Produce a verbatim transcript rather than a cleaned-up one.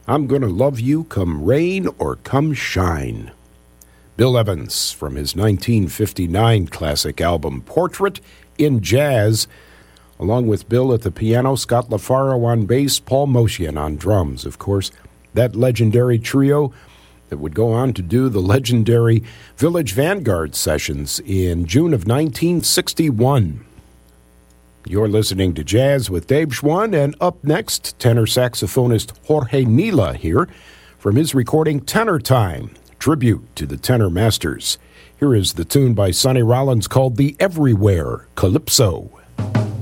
I'm Gonna Love You Come Rain or Come Shine. Bill Evans from his nineteen fifty-nine classic album Portrait in Jazz, along with Bill at the piano, Scott LaFaro on bass, Paul Motian on drums. Of course, that legendary trio that would go on to do the legendary Village Vanguard sessions in June of nineteen sixty-one. You're listening to Jazz with Dave Schwann, and up next, tenor saxophonist Jorge Nila here from his recording Tenor Time, tribute to the tenor masters. Here is the tune by Sonny Rollins called The Everywhere Calypso.